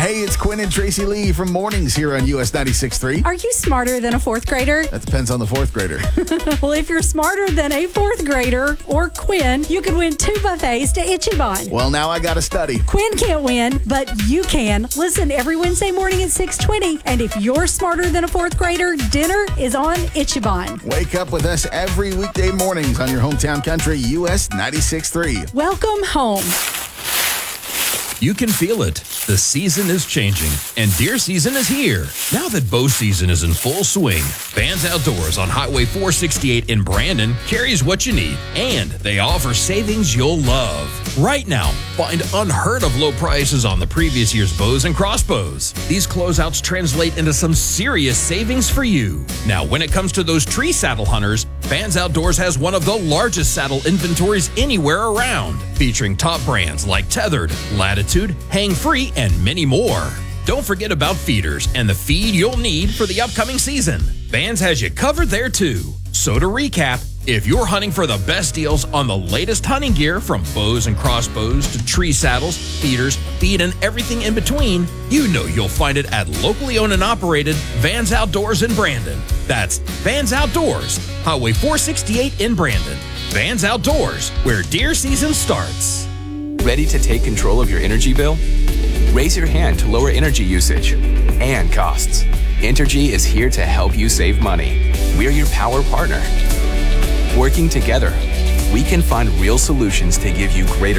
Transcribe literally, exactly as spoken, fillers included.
Hey, it's Quinn and Tracy Lee from Mornings here on U S ninety-six point three. Are you smarter than a fourth grader? That depends on the fourth grader. Well, if you're smarter than a fourth grader or Quinn, you could win two buffets to Ichiban. Well, now I got to study. Quinn can't win, but you can. Listen every Wednesday morning at six twenty. And if you're smarter than a fourth grader, dinner is on Ichiban. Wake up with us every weekday mornings on your hometown country, U S ninety-six point three. Welcome home. You can feel it. The season is changing, and deer season is here. Now that bow season is in full swing, Vans Outdoors on Highway four sixty-eight in Brandon carries what you need, and they offer savings you'll love. Right now, find unheard of low prices on the previous year's bows and crossbows. These closeouts translate into some serious savings for you. Now, when it comes to those tree saddle hunters, Vans Outdoors has one of the largest saddle inventories anywhere around, featuring top brands like Tethered, Latitude, Hang Free, and many more. Don't forget about feeders and the feed you'll need for the upcoming season. Vans has you covered there too. So to recap, if you're hunting for the best deals on the latest hunting gear, from bows and crossbows to tree saddles, feeders, feed, and everything in between, you know you'll find it at locally owned and operated Vans Outdoors in Brandon. That's Vans Outdoors, Highway four sixty-eight in Brandon. Vans Outdoors, where deer season starts. Ready to take control of your energy bill? Raise your hand to lower energy usage and costs. Entergy is here to help you save money. We're your power partner. Working together, we can find real solutions to give you greater